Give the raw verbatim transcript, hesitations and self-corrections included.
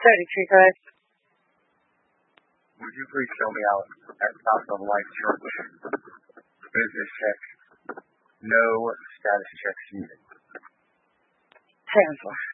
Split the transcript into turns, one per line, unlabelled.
thirty-three, correct?
Would you please show me out at Southfield Life Church? Business checks. No status checks needed.
Second floor.